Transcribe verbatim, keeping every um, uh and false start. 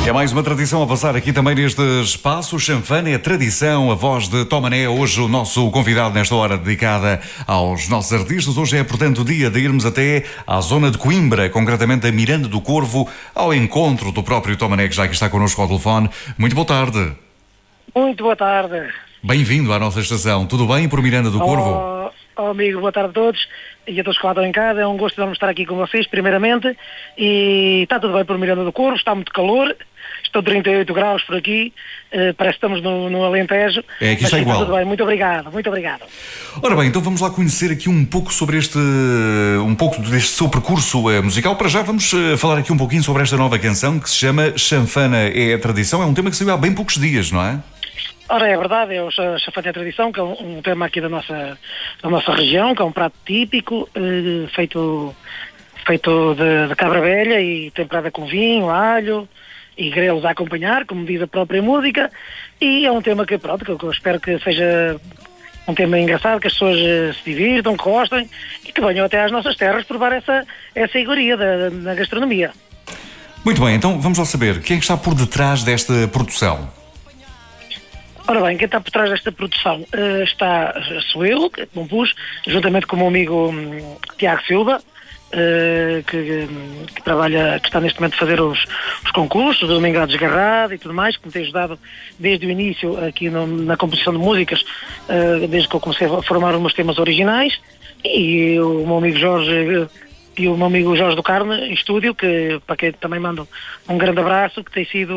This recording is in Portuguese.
É mais uma tradição a passar aqui também neste espaço. Chanfana é tradição, a voz de Tomané. Hoje o nosso convidado nesta hora dedicada aos nossos artistas. Hoje é, portanto, o dia de irmos até à zona de Coimbra, concretamente a Miranda do Corvo, ao encontro do próprio Tomané, que já aqui está connosco ao telefone. Muito boa tarde. Muito boa tarde. Bem-vindo à nossa estação. Tudo bem por Miranda do Corvo? Oh, oh amigo, boa tarde a todos e a todos que lá estão em casa. É um gosto enorme estar aqui com vocês, primeiramente. E está tudo bem por Miranda do Corvo, está muito calor. Estou trinta e oito graus por aqui, uh, parece que estamos no, no Alentejo. É, aqui está igual. Está tudo bem, muito obrigado, muito obrigado. Ora bem, então vamos lá conhecer aqui um pouco sobre este, um pouco deste seu percurso uh, musical. Para já vamos uh, falar aqui um pouquinho sobre esta nova canção que se chama Chanfana é a Tradição. É um tema que saiu há bem poucos dias, não é? Ora, é verdade, é o Chanfana é a Tradição, que é um, um tema aqui da nossa, da nossa região, que é um prato típico, uh, feito, feito de, de cabra velha e temperada com vinho, alho e grelos a acompanhar, como diz a própria música, e é um tema que, pronto, que eu espero que seja um tema engraçado, que as pessoas uh, se divirtam, que gostem e que venham até às nossas terras provar essa, essa iguaria da, da gastronomia. Muito bem, então vamos lá saber, quem é que está por detrás desta produção? Ora bem, quem está por trás desta produção uh, está, sou eu, que compus, juntamente com o meu amigo um, Tiago Silva, Uh, que, que trabalha, que está neste momento a fazer os, os concursos, o Domingo Desgarrado e tudo mais, que me tem ajudado desde o início aqui no, na composição de músicas, uh, desde que eu comecei a formar os meus temas originais, e o meu amigo Jorge e o meu amigo Jorge do Carne, em estúdio, que para quem também mando um grande abraço, que tem sido